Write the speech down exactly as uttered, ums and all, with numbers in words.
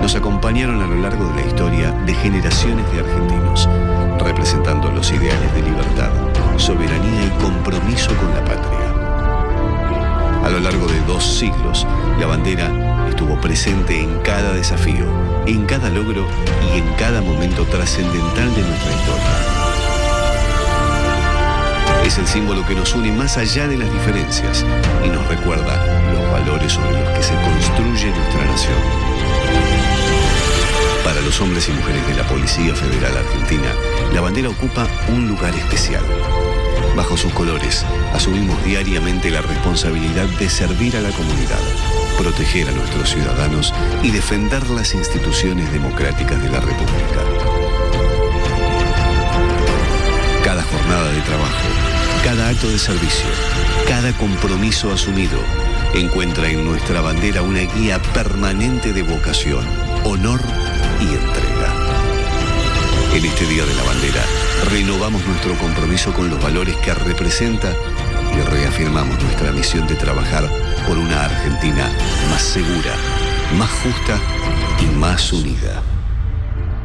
nos acompañaron a lo largo de la historia de generaciones de argentinos, representando los ideales de libertad, soberanía y compromiso con la patria. A lo largo de dos siglos, la bandera estuvo presente en cada desafío, en cada logro y en cada momento trascendental de nuestra historia. Es el símbolo que nos une más allá de las diferencias y nos recuerda los valores sobre los que se construye nuestra nación. Para los hombres y mujeres de la Policía Federal Argentina, la bandera ocupa un lugar especial. Bajo sus colores, asumimos diariamente la responsabilidad de servir a la comunidad, proteger a nuestros ciudadanos y defender las instituciones democráticas de la República. Cada jornada de trabajo, cada acto de servicio, cada compromiso asumido, encuentra en nuestra bandera una guía permanente de vocación, honor y entrega. En este Día de la Bandera, renovamos nuestro compromiso con los valores que representa y reafirmamos nuestra misión de trabajar por una Argentina más segura, más justa y más unida.